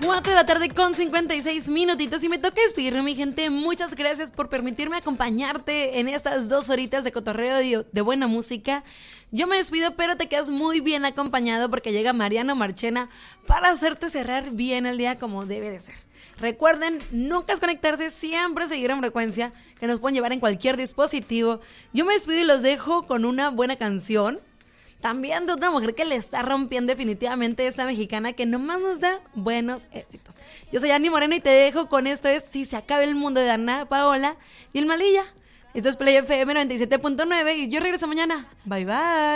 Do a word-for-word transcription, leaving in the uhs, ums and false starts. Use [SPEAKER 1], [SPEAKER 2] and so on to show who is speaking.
[SPEAKER 1] cuatro de la tarde con cincuenta y seis minutitos y me toca despedirme, mi gente. Muchas gracias por permitirme acompañarte en estas dos horitas de cotorreo de, de buena música. Yo me despido, pero te quedas muy bien acompañado porque llega Mariano Marchena para hacerte cerrar bien el día como debe de ser. Recuerden, nunca desconectarse, siempre seguir en frecuencia, que nos pueden llevar en cualquier dispositivo. Yo me despido y los dejo con una buena canción. También de otra mujer que le está rompiendo definitivamente, esta mexicana que nomás nos da buenos éxitos. Yo soy Ani Moreno y te dejo con esto es Si se acaba el mundo de Ana Paola y el Malilla. Esto es Play F M noventa y siete punto nueve y yo regreso mañana. Bye bye.